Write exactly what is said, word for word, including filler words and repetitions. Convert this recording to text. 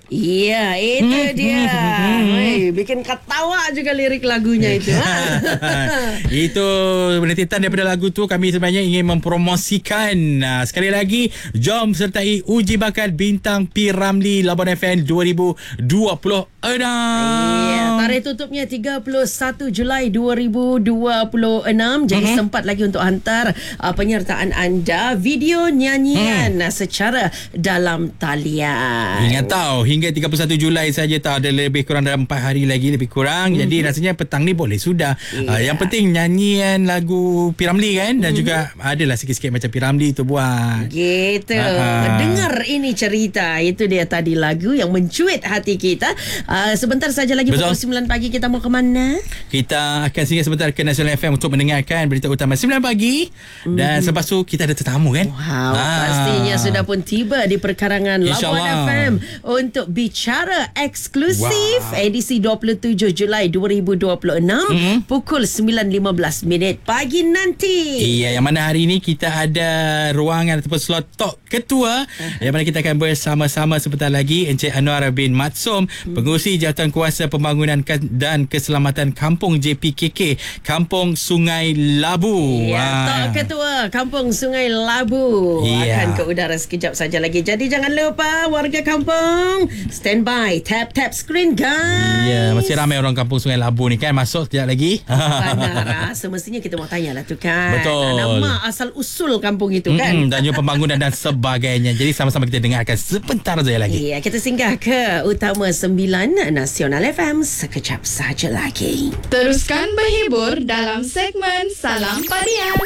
Iya, itu dia. Wey, bikin ketawa juga lirik lagunya itu. Itu penititan daripada lagu tu. Kami sebenarnya ingin mempromosikan. Nah, sekali lagi, jom sertai uji bakat Bintang P. Ramlee Labuan F M dua ribu dua puluh enam. Ya, tarikh tutupnya tiga puluh satu Julai dua ribu dua puluh enam. Jadi uh-huh. sempat lagi untuk hantar uh, penyertaan anda video nyanyian hmm. secara dalam talian. Ingat tahu, hingga tiga puluh satu Julai saja tahu, ada lebih kurang dalam empat hari lagi lebih kurang. Mm-hmm. Jadi rasanya petang ni boleh sudah. Yeah. Uh, yang penting nyanyian lagu P. Ramlee kan, dan mm-hmm. juga adalah sikit-sikit macam P. Ramlee tu buat. Gitu. Uh-huh. Dengar ini cerita. Itu dia tadi lagu yang mencuit hati kita. Uh, sebentar saja lagi pukul sembilan pagi kita mau ke mana? Kita akan singgah sebentar ke Nasional F M untuk mendengarkan berita utama sembilan pagi. Mm-hmm. Dan selepas tu kita ada tetamu kan? Wow, ah. pastinya sudah pun tiba di perkarangan Labuan F M untuk bicara eksklusif wow. edisi dua puluh tujuh Julai dua ribu dua puluh enam mm-hmm. pukul sembilan lima belas minit pagi nanti. Iya, yang mana hari ini kita ada ruangan ataupun slot talk ketua uh-huh. yang mana kita akan bersama-sama sebentar lagi Encik Anwar bin Matsum, hmm. pengurusi Jawatan Kuasa Pembangunan dan Keselamatan Kampung J P K K Kampung Sungai Labu. Ya, ah. talk ketua Kampung Sungai Labu ya. akan ke udara sekejap saja lagi. Jadi jangan lupa warga kampung, stand by, tap tap screen guys. Ya, masih ramai orang Kampung Sungai Labu ni kan, masuk sekejap lagi. Benar, semestinya kita mau tanya lah tu kan. Betul. Nama asal usul kampung itu kan. Mm-hmm, dan juga pembangunan dan sebagainya. Jadi sama-sama kita dengarkan sebentar saja lagi. Ya, kita singgah ke Utama sembilan Nasional F M sekejap saja lagi. Teruskan berhibur dalam segmen Salam Padian.